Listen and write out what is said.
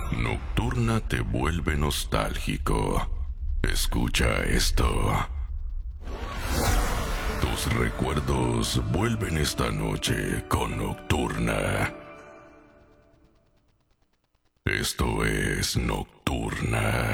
Nocturna te vuelve nostálgico. Escucha esto. Tus recuerdos vuelven esta noche con Nocturna. Esto es Nocturna.